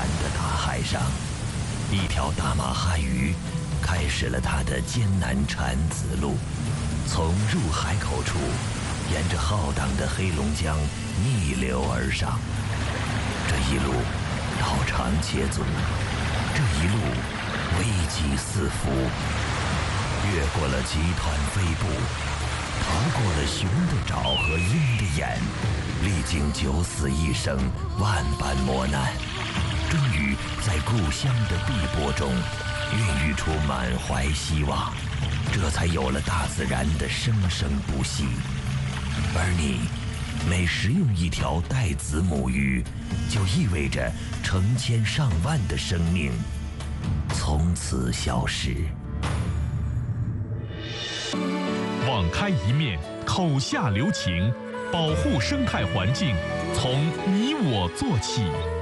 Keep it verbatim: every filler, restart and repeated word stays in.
的大海上，一条大马哈鱼开始了它的艰难产子路，从入海口处，沿着浩荡的黑龙江逆流而上。这一路道长且阻，这一路危机四伏，越过了集团飞部，逃过了熊的爪和鹰的眼，历经九死一生，万般磨难，终于在故乡的碧波中孕育出满怀希望，这才有了大自然的生生不息。而你每食用一条带子母鱼，就意味着成千上万的生命从此消失。 网开一面，口下留情，保护生态环境，从你我做起。